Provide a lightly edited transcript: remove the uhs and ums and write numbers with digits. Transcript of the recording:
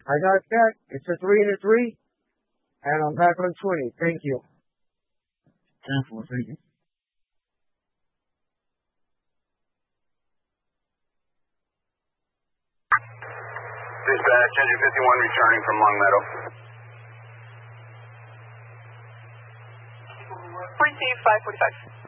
I got that. It's a 3 and a 3, and I'm back on 20. Thank you. 10-4, thank you. Dispatch, engine 51 returning from Long Meadow. Receive 545.